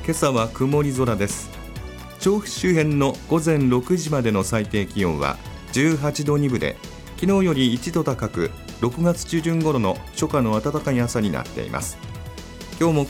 今朝は曇り空です。調布周辺の午前6時までの最低気温は18度2分で、昨日より1度高く6月中旬頃の初夏の暖かい朝になっています。今日も